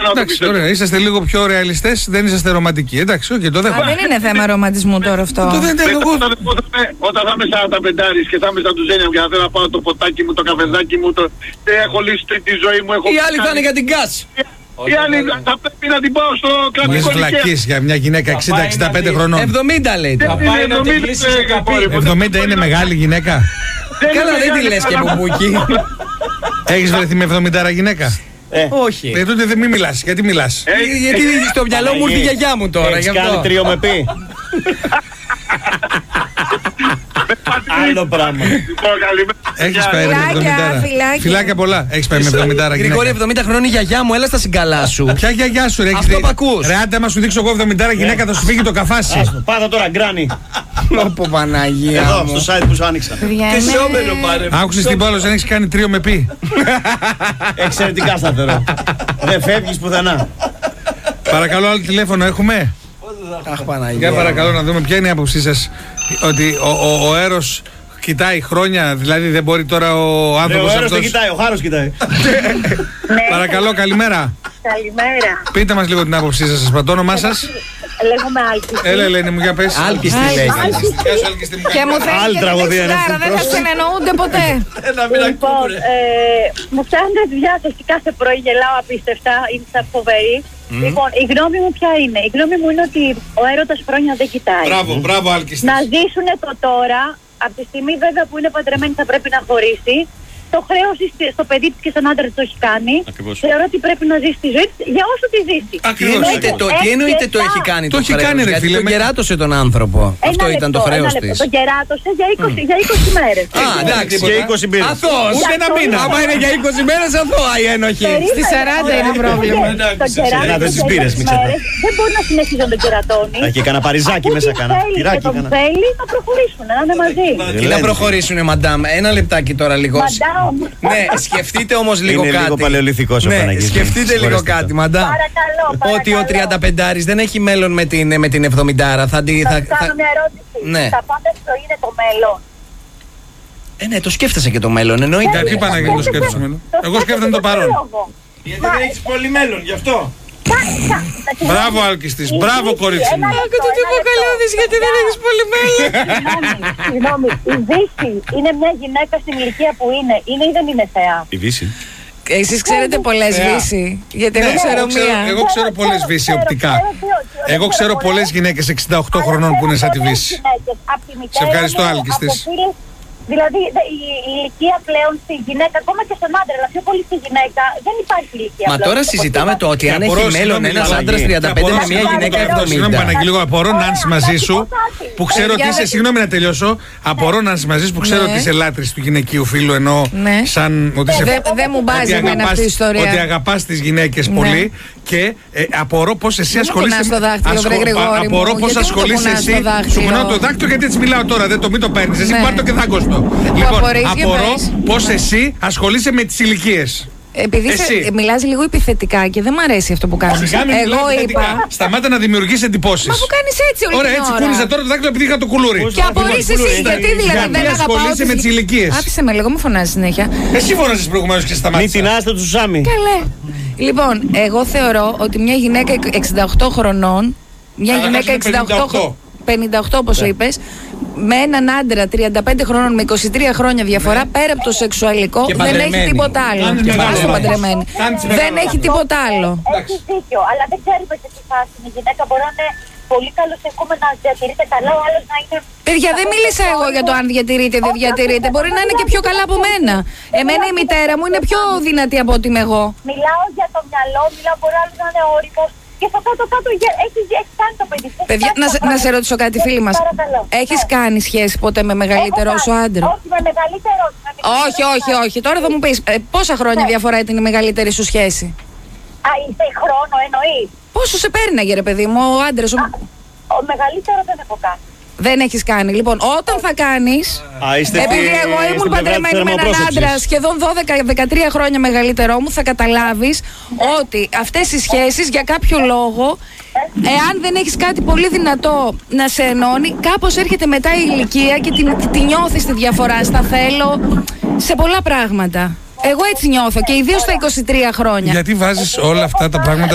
να το πιστέψω. Ωραία, είσαστε λίγο πιο ρεαλιστές, δεν είσαστε ρομαντικοί. Εντάξει, όχι, το δέχομαι. Δεν είναι θέμα ρομαντισμού τώρα αυτό. Όταν θα είμαι 45 και θα είμαι στα τουζένια και θα θέλω να πάω το ποτάκι μου, το καφεδάκι μου, έχω λύσει τη ζωή μου. Οι άλλοι θα είναι για την γκάς. Οι άλλοι θα πρέπει να την πάω στο κρατικό Λες δικαίωμα. βλακής για μια γυναίκα 60-65 χρονών. 70 λέει. Δεν είναι 70 είναι μεγάλη γυναίκα. Καλά, δεν τη λες και μπουμπούκι. Έχεις βρεθεί με 70 γυναίκα? Όχι. Τότε δεν μη μιλάς. Γιατί μιλάς? Γιατί στο μυαλό μου ήρθε η γιαγιά μου τώρα. Έχεις κάνει τρίο με πει. Άλλο πράγμα. Έχεις πάει με 70. Φιλάκια πολλά. Έχεις πάει με 70 γυναίκα. Γρηγόρη, 70 χρόνια η γιαγιά μου, έλα στα συγκαλά σου. Ποια γιαγιά σου ρε? Αυτό που ακούς. Ρε άντε, άμα σου δείξω εγώ 70 γυναίκα θα σου φύγει το καφάσι. Πάτα τώρα, γκράνι. Όπο Παναγία Εδώ, μου. στο site που σου άνοιξα. Τι σιώμενο πάρε. Άκουσες την πόλος, δεν έχεις κάνει τρίο με πει. Εξαιρετικά σταθερό. Δεν φεύγεις πουθενά. Παρακαλώ, άλλο τηλέφωνο έχουμε? Αχ Παναγία. Για παρακαλώ να δούμε ποια είναι η άποψή σας. Ότι ο Έρος κοιτάει χρόνια, δηλαδή δεν μπορεί τώρα ο άνθρωπος Ο Έρος δεν αυτός. κοιτάει, ο Χάρος κοιτάει. Παρακαλώ, καλημέρα. Καλημέρα. Πείτε μας λίγο την άποψή σας, το όνομά σας? Λέγομαι Άλκη. Έλα Ελένη μου, για πες. Άλκης τι λέει. Και μου Άλλη φαίνεται και τραγωδία την είναι τσιγάρα, αυτή, δεν θα συνεννοούνται ποτέ. Λοιπόν, μου φτάνει τη διάθεση κάθε πρωί, γελάω απίστευτα, είναι φοβερή. Λοιπόν, η γνώμη μου ποια είναι? Η γνώμη μου είναι ότι ο έρωτας χρόνια δεν κοιτάει. Μπράβο Άλκης. Να ζήσουν το τώρα, από τη στιγμή βέβαια που είναι παντρεμένη θα πρέπει να χωρίσει. Το χρέος στο παιδί της και στον άντρα της το έχει κάνει. Θεωρώ ότι πρέπει να ζήσει τη ζωή της για όσο τη ζήσει. Τι εννοείται το έχει κάνει Το το έχει χρέος? κάνει, ρε Γιατί φίλε, τον κεράτωσε τον άνθρωπο. Αυτό ήταν το χρέος της. Τον κεράτωσε για 20 μέρες. Α, εντάξει. Και 20 μπύρες. Αθώος. Ούτε ένα μήνα. Άμα είναι για 20 μέρες αθώα η ένοχη. Στη 40 είναι πρόβλημα. Τον κεράτωσε τις για μπύρες, 20 μην ξεχνάτε. μέρες. Δεν μπορεί να συνεχίζει να τον κερατώνει. Και κανένα παριζάκι μέσα κάνα. Και τον θέλει να προχωρήσουν, να είναι μαζί. Τι να προχωρήσουνε, μαντάμ. Ένα λεπτάκι τώρα λίγο. Μαντάμ. Ναι, σκεφτείτε όμως λίγο Είναι κάτι. λίγο παλαιολιθικός ο Ναι, Παναγής. σκεφτείτε λίγο κάτι, μαντάμ. Παρακαλώ. Ότι ο 35άρης δεν έχει μέλλον με την 70άρα. Θα κάνω μια ερώτηση. Ναι. Τα πάντα στη ζωή είναι το μέλλον. Ναι, το σκέφτεσαι και το μέλλον, εννοείται. Γιατί Παναγία το σκέφτεσαι? Εγώ σκέφτομαι το παρόν. Γιατί δεν έχεις πολύ μέλλον, γι' αυτό. Μπράβο Άλκης της, μπράβο κορίτσι μου. Άκου τι υποκαλώδεις, γιατί δεν έχεις πολύ μέλλον. Συγγνώμη, η Δύση είναι μια γυναίκα στην ηλικία που είναι ή δεν είναι θεά? Η Δύση. Εσείς ξέρετε πολλές Βύση, γιατί εγώ ξέρω μία. Εγώ ξέρω πολλές Βύση οπτικά. Εγώ ξέρω πολλές γυναίκες 68 χρονών που είναι σαν τη Βύση. Σε ευχαριστώ Άλκης της. Δηλαδή η ηλικία πλέον στη γυναίκα, ακόμα και στον άντρα, αλλά πιο πολύ στη γυναίκα, δεν υπάρχει ηλικία. Μα πλέον. τώρα συζητάμε το ότι αν έχει Απορώ, μέλλον συγγνώμη, ένας λίγο, άντρας 35 με μια γυναίκα Συγγνώμη 70. Παναγία, λίγο απορώ Νάνση μαζί σου που ξέρω ότι είσαι. Συγγνώμη να τελειώσω. Απορώ Νάνση μαζί σου που ξέρω ότι είσαι λάτρης του γυναικείου φίλου, ενώ Ναι. σαν ότι είσαι. Δεν μου μπάζει εμένα αυτή η ιστορία. Ότι αγαπάς τις γυναίκες πολύ και απορώ πως εσύ Μην μου ασχολείσαι. κουνάς το δάχτυλο, βρε Γρηγόρη μου. Απορώ πως Γιατί μου το ασχολείσαι κουνάς εσύ. το δάχτυλο? Σου κουνάω το δάκτυλο γιατί έτσι μιλάω τώρα. Μην το παίρνεις. Εσύ Ναι. πάρ' το και δάγκος το. Λοιπόν, απορείς, για απορώ πες. πως εσύ ασχολείσαι με τις ηλικίες. Επειδή Εσύ. μιλάς λίγο επιθετικά και δεν μ' αρέσει αυτό που κάνεις. Σιγά μην Εγώ μιλάω επιθετικά. είπα. Σταμάτα να δημιουργείς εντυπώσεις. Μα που κάνεις έτσι όλη Ωραία, την έτσι ώρα. κούνησα τώρα το δάκτυλο επειδή είχα το κουλούρι. Και απορείς εσύ, γιατί δηλαδή δεν αγαπάω ασχολείσαι με τις ηλικίες. Άφησε με λίγο, μου φωνάζεις συνέχεια. Εσύ φώναζες προηγουμένως και Μην σταμάτησα. τεινάστε του Σουσάμι. Καλέ. Λοιπόν, εγώ θεωρώ ότι μια γυναίκα 68 χρονών, μια Αλλά γυναίκα να ζούμε 58 όπως είπες, με έναν άντρα 35 χρόνων με 23 χρόνια διαφορά, πέρα από το σεξουαλικό, Και δεν παντρεμένη. έχει τίποτα άλλο. Κάνεις Και μεγάλο πάσο λάθος. παντρεμένη. Κάνεις Δεν μεγάλο έχει λάθος. τίποτα άλλο. Έχεις δίκιο, αλλά δεν ξέρουμε σε τι φάση είναι η γυναίκα. Μπορεί να είναι πολύ καλοσεχούμενα, να διατηρείται καλά, ο άλλος να είναι. Παιδιά, δεν μίλησα εγώ για το αν διατηρείται ή δεν διατηρείται. Μπορεί να είναι και πιο καλά από μένα. Εμένα η μητέρα μου είναι πιο δυνατή από ότι είμαι εγώ. Μιλάω για το μυαλό, μιλάω μπορεί άλλος να είναι όριμος. Και στο κάτω-κάτω έχει κάνει το παιδί. Παιδιά, να σε ρωτήσω κάτι, φίλοι μας. Έχεις κάνει σχέση ποτέ με μεγαλύτερο όσο άντρα? Όχι, με μεγαλύτερο. Όχι. Τώρα θα μου πεις πόσα χρόνια διαφορά ήταν η μεγαλύτερη σου σχέση? Α, είσαι χρόνο, εννοεί. Πόσο σε πέρναγε, ρε παιδί μου, ο άντρας? Ο μεγαλύτερο δεν έχω κάνει. Δεν έχεις κάνει. Λοιπόν, όταν θα κάνεις. Επειδή εγώ ήμουν παντρεμένη με έναν άντρα σχεδόν 12-13 χρόνια μεγαλύτερό μου, θα καταλάβεις ότι αυτές οι σχέσεις για κάποιο λόγο, εάν δεν έχεις κάτι πολύ δυνατό να σε ενώνει, κάπως έρχεται μετά η ηλικία και τη νιώθεις τη διαφορά στα θέλω, σε πολλά πράγματα. Εγώ έτσι νιώθω και ιδίως στα 23 χρόνια. Γιατί βάζεις όλα αυτά τα πράγματα